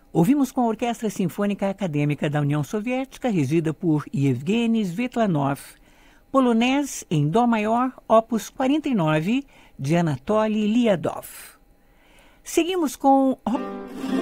Ouvimos com a Orquestra Sinfônica Acadêmica da União Soviética, regida por Yevgeny Svetlanov, Polonês em Dó maior, opus 49, de Anatoly Liadov. Seguimos com